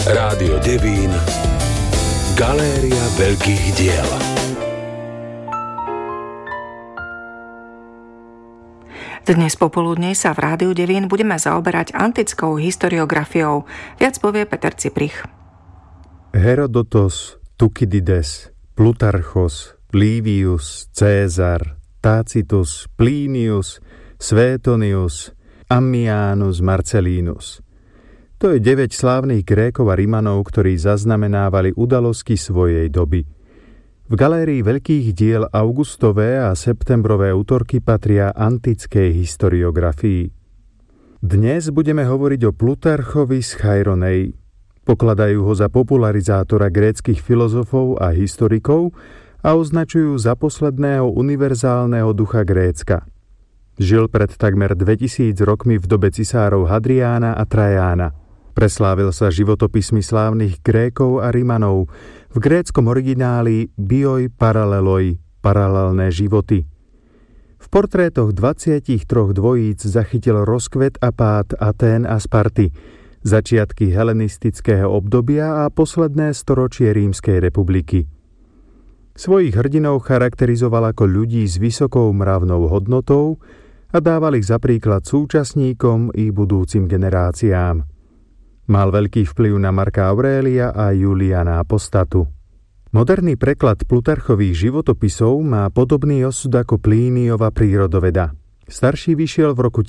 Rádio Devín, Galéria veľkých diel. Dnes popoludne sa v Rádiu Devín budeme zaoberať antickou historiografiou. Viac povie Peter Ciprich. Herodotos, Thukydides, Plutarchos, Livius, Cézar, Tacitus, Plinius, Suetonius, Ammianus Marcellinus. To je 9 slávnych Grékov a Rimanov, ktorí zaznamenávali udalosti svojej doby. V galérii veľkých diel augustové a septembrové útorky patria antickej historiografii. Dnes budeme hovoriť o Plutarchovi z Chaironei. Pokladajú ho za popularizátora gréckych filozofov a historikov a označujú za posledného univerzálneho ducha Grécka. Žil pred takmer 2000 rokmi v dobe cisárov Hadriána a Trajána. Preslávil sa životopismi slávnych Grékov a Rimanov, v gréckom origináli bioi paraleloi, paralelné životy. V portrétoch 23 dvojíc zachytil rozkvet a pád Atén a Sparty, začiatky helenistického obdobia a posledné storočie Rímskej republiky. Svojich hrdinov charakterizoval ako ľudí s vysokou mravnou hodnotou a dával ich za príklad súčasníkom i budúcim generáciám. Mal veľký vplyv na Marka Aurélia a Juliana Apostatu. Moderný preklad Plutarchových životopisov má podobný osud ako Plíniova prírodoveda. Starší vyšiel v roku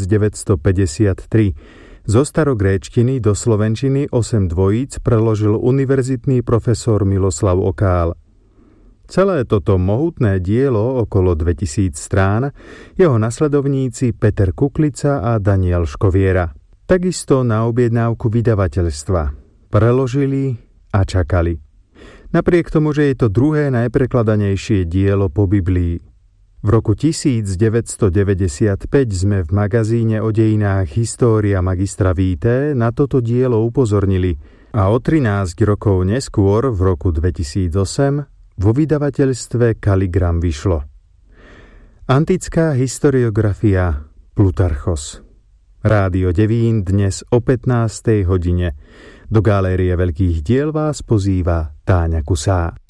1953. Zo starogréčtiny do slovenčiny 8 dvojíc preložil univerzitný profesor Miloslav Okál. Celé toto mohutné dielo, okolo 2000 strán, jeho nasledovníci Peter Kuklica a Daniel Škoviera. Takisto na objednávku vydavateľstva. Preložili a čakali. Napriek tomu, že je to druhé najprekladanejšie dielo po Biblii. V roku 1995 sme v magazíne o dejinách História magistra Vitae na toto dielo upozornili a o 13 rokov neskôr, v roku 2008, vo vydavateľstve Kaligram vyšlo. Antická historiografia Plutarchos. Rádio Devín dnes o 15. hodine. Do galérie veľkých diel vás pozýva Táňa Kusá.